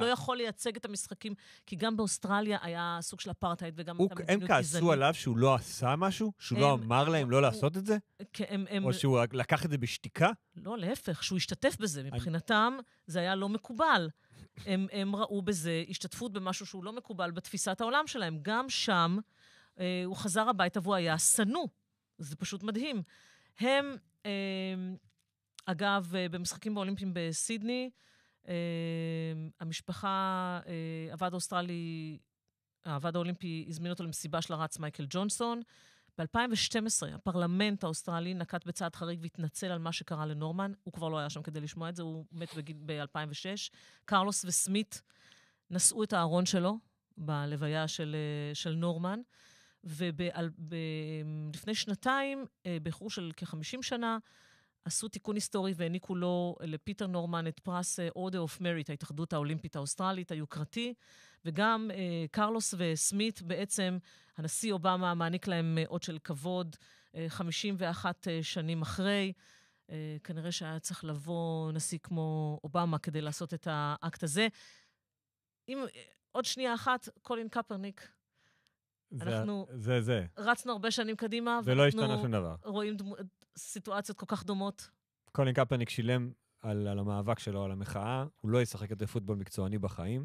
יכול לייצג את המשחקים, כי גם באוסטרליה היה סוג של אפרטהייד, וגם את המדיניות הם גזענית. כעסו עליו שהוא לא עשה משהו? שהוא לא אמר להם לא לעשות את זה? או שהוא לקח את זה בשתיקה? לא, להפך, שהוא השתתף בזה. מבחינתם זה היה לא מקובל. הם ראו בזה השתתפות במשהו שהוא לא מקובל בתפיסת העולם שלהם. גם שם הוא חזר הביתה והוא היה סנו. זה פשוט מדהים. הם, אגב, במשחקים באולימפיים בסידני, המשפחה, הוועד האולימפי הזמין אותו למסיבה של הרץ מייקל ג'ונסון. ב-2012 הפרלמנט האוסטרלי נקט בצעד חריג והתנצל על מה שקרה לנורמן. הוא כבר לא היה שם כדי לשמוע את זה, הוא מת ב-2006. קרלוס וסמית נשאו את הארון שלו בלוויה של נורמן, ולפני שנתיים, באיחור של כ-50 שנה, עשו תיקון היסטורי והעניקו לו, לפיטר נורמן, את פרס Order of Merit, ההתאחדות האולימפית האוסטרלית, היוקרתי, וגם קרלוס וסמית, בעצם הנשיא אובמה מעניק להם אות של כבוד, 51 שנים אחרי. כנראה שהיה צריך לבוא נשיא כמו אובמה כדי לעשות את האקט הזה. עוד שנייה אחת, קולין קפרניק, אנחנו רצנו הרבה שנים קדימה, ולא השתנה שום דבר. רואים סיטואציות כל כך דומות. קולין קפרניק שילם על המאבק שלו, על המחאה, הוא לא ישחק את פוטבול מקצועני בחיים,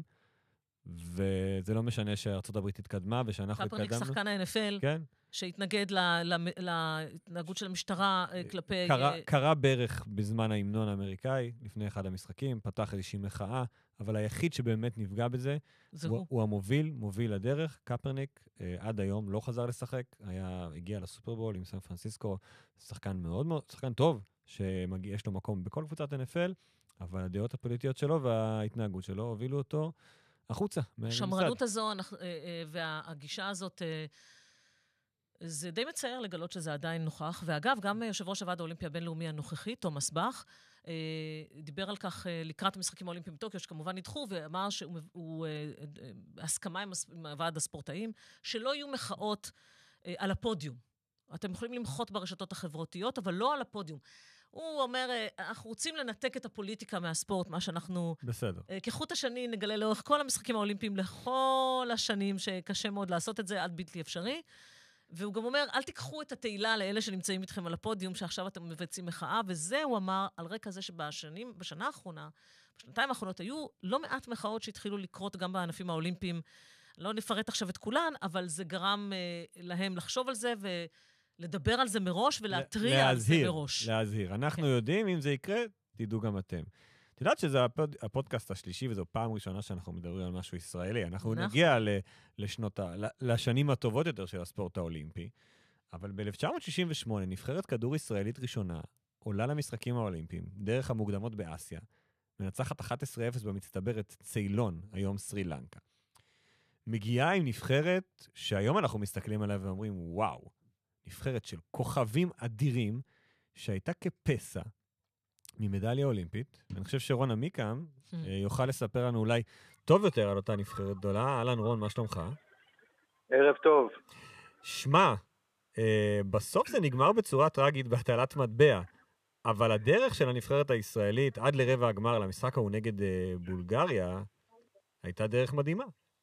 וזה לא משנה שארצות הברית התקדמה, ושאנחנו התקדמנו. קפרניק שחקן ה-NFL, כן. שהתנגד להתנהגות של המשטרה כלפי... קרה בערך בזמן ההמנון האמריקאי, לפני אחד המשחקים, פתח איזושהי מחאה, אבל היחיד שבאמת נפגע בזה, הוא המוביל, מוביל לדרך. קפרניק עד היום לא חזר לשחק, הגיע לסופרבול עם סן פרנסיסקו, שחקן מאוד מאוד, שחקן טוב, שיש לו מקום בכל קבוצת NFL, אבל הדעות הפוליטיות שלו וההתנהגות שלו הובילו אותו החוצה. השמרנות הזו והגישה הזאת, זה די מצער לגלות שזה עדיין נוכח, ואגב, גם יושב ראש הוועד האולימפי הבינלאומי הנוכחי, תומאס באך, דיבר על כך לקראת המשחקים האולימפיים בטוקיו, שכמובן נדחו, ואמר שהוא הסכמה עם ועד הספורטאים, שלא יהיו מחאות על הפודיום. אתם יכולים למחות ברשתות החברתיות, אבל לא על הפודיום. הוא אומר, אנחנו רוצים לנתק את הפוליטיקה מהספורט, מה שאנחנו... בסדר. כחוט השני נגלה לאורך כל המשחקים האולימפיים, לכל השנים שקשה מאוד לעשות את זה, עד בלתי אפשרי. והוא גם אומר, אל תיקחו את התהילה לאלה שנמצאים איתכם על הפודיום, שעכשיו אתם מבצעים מחאה, וזה הוא אמר על רקע זה בשנה האחרונה, בשנתיים האחרונות, היו לא מעט מחאות שהתחילו לקרות גם בענפים האולימפיים. לא נפרט עכשיו את כולן, אבל זה גרם להם לחשוב על זה ולדבר על זה מראש ולהטריע על זה מראש. להזהיר. אנחנו יודעים, אם זה יקרה, תדעו גם אתם. את יודעת שזה הפודקאסט השלישי, וזו פעם ראשונה שאנחנו מדברים על משהו ישראלי. אנחנו נגיע לשנים הטובות יותר של הספורט האולימפי, אבל ב-1968 נבחרת כדור ישראלית ראשונה, עולה למשחקים האולימפיים, דרך המוקדמות באסיה, מנצחת 11-0 במצטברת ציילון, היום סרי לנקה. מגיעה עם נבחרת שהיום אנחנו מסתכלים עליה ואומרים, וואו, נבחרת של כוכבים אדירים, שהייתה כפסע, ממדליה אולימפית. אני חושב שרון עמיקם יוכל לספר לנו אולי טוב יותר על אותה נבחרת גדולה. אהלן רון, מה שלומך? ערב טוב. שמע, בסוף זה נגמר בצורה טרגית בהטלת מטבע, אבל הדרך של הנבחרת הישראלית עד לרבע הגמר למשחק ההוא נגד בולגריה, הייתה דרך מדהימה.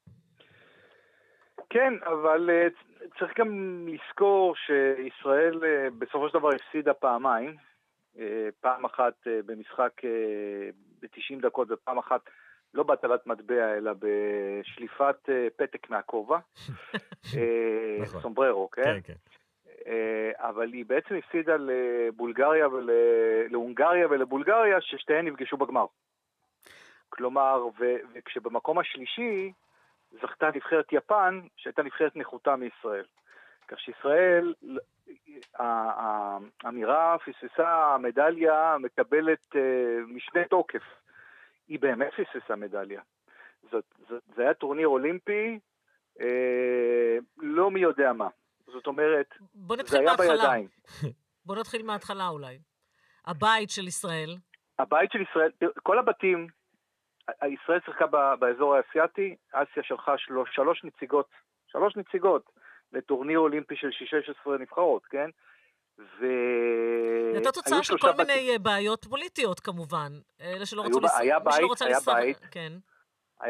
כן, אבל צריך גם לזכור שישראל בסופו של דבר הפסידה פעמיים, פעם אחת במשחק ב-90 דקות ופעם אחת לא בהטלת מטבע אלא בשליפת פתק מהכובע, סומבררו, כן? אבל היא בעצם הפסידה לבולגריה להונגריה ולבולגריה ששתיהן נפגשו בגמר. כלומר, וכשבמקום השלישי זכתה נבחרת יפן שהייתה נבחרת נחותה מישראל. כך שישראל, האמירה פספסה המדליה מקבלת משנה תוקף. היא באמת פספסה מדליה. זה היה טורניר אולימפי, לא מי יודע מה. זאת אומרת, זה היה בידיים. בוא נתחיל מההתחלה אולי. הבית של ישראל. הבית של ישראל, כל הבתים, ישראל שיחקה באזור האסייתי, אסיה שלחה שלוש נציגות לטורניר אולימפי של 16 נבחרות, כן? זאת תוצאה של כל מיני בעיות פוליטיות כמובן, אלה שלא רצו היה בית,